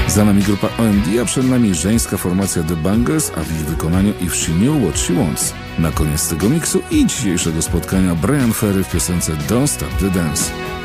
Za nami grupa OMD, a przed nami żeńska formacja The Bangers, a w ich wykonaniu If She Knew What She Wants. Na koniec tego miksu i dzisiejszego spotkania Bryan Ferry w piosence Don't Stop the Dance.